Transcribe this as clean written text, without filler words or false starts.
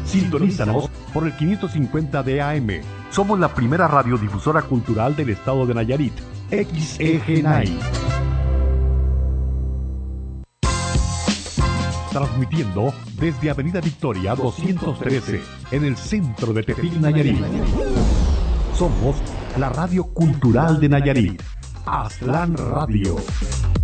Sintonízanos por el 550 de AM. Somos la primera radiodifusora cultural del estado de Nayarit. XEGNAI. Transmitiendo desde Avenida Victoria 213, en el centro de Tepic, Nayarit. Somos la radio cultural de Nayarit. Aztlán Radio.